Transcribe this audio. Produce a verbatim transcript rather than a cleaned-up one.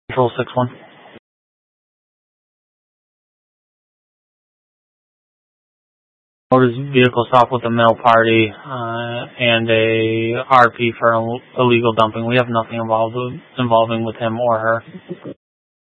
Control six one. Motor vehicle stop with a male party uh, and a R P for illegal dumping. We have nothing involved with, involving with him or her.